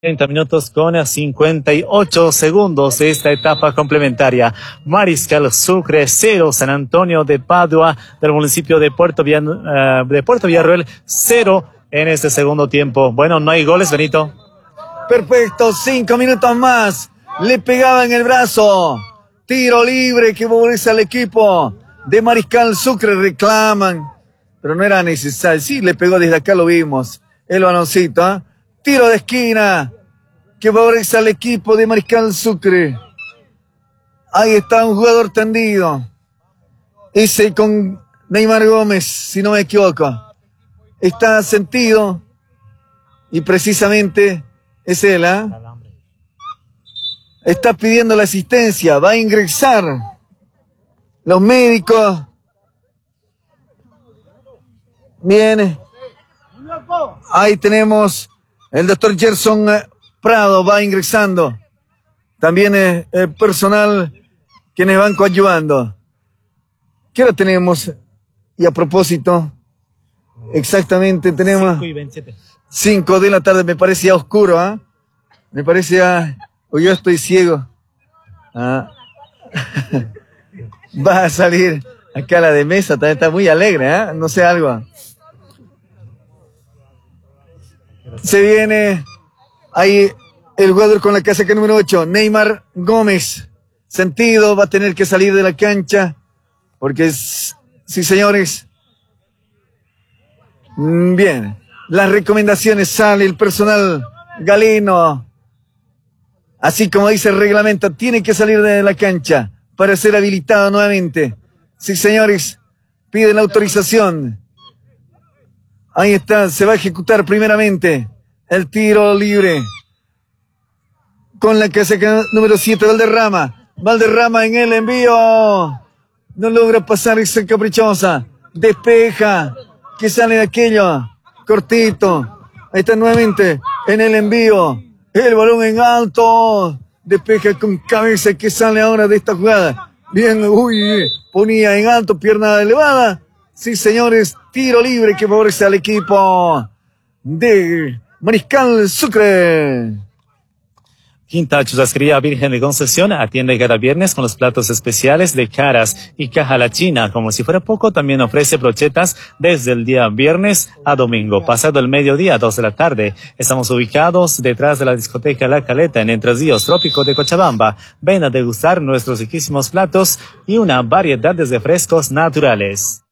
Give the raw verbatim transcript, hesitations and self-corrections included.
treinta minutos con cincuenta y ocho segundos de esta etapa complementaria. Mariscal Sucre cero, San Antonio de Padua del municipio de Puerto, Villa, uh, de Puerto Villarroel cero en este segundo tiempo. Bueno, no hay goles, Benito. Perfecto, cinco minutos más. Le pegaba en el brazo. Tiro libre que favorece al equipo de Mariscal Sucre. Reclaman, pero no era necesario. Sí, le pegó desde acá, lo vimos. El baloncito, ¿eh? Tiro de esquina que favorece al equipo de Mariscal Sucre. Ahí está un jugador tendido. Ese con Neymar Gómez, si no me equivoco. Está sentido. Y precisamente es él, ¿eh? Está pidiendo la asistencia. Va a ingresar los médicos. Bien. Ahí tenemos el doctor Gerson Prado, va ingresando. También eh, el personal quienes van coadyuvando. ¿Qué hora tenemos? Y a propósito, exactamente tenemos cinco de la tarde, me parece ya oscuro, ¿ah? ¿eh? Me parece ya, o yo estoy ciego. ¿Ah? Va a salir acá la de mesa, también está muy alegre, ¿eh? No sé, algo. Se viene ahí el jugador con la casaca número ocho, Neymar Gómez. Sentido, va a tener que salir de la cancha. Porque es, sí señores. Bien, las recomendaciones, sale el personal galeno. Así como dice el reglamento, tiene que salir de la cancha para ser habilitado nuevamente. Sí señores, piden la autorización. Ahí está, se va a ejecutar primeramente el tiro libre. Con la casaca número siete, Valderrama. Valderrama en el envío. No logra pasar esa caprichosa. Despeja. Que sale de aquello. Cortito. Ahí está nuevamente en el envío. El balón en alto. Despeja con cabeza que sale ahora de esta jugada. Bien, uy, ponía en alto, pierna elevada. Sí, señores, tiro libre que favorece al equipo de Mariscal Sucre. Quinta Churrasquería Virgen de Concepción atiende cada viernes con los platos especiales de caras y caja la china. Como si fuera poco, también ofrece brochetas desde el día viernes a domingo, pasado el mediodía, dos de la tarde. Estamos ubicados detrás de la discoteca La Caleta en Entre Ríos, Trópico de Cochabamba. Ven a degustar nuestros riquísimos platos y una variedad de frescos naturales.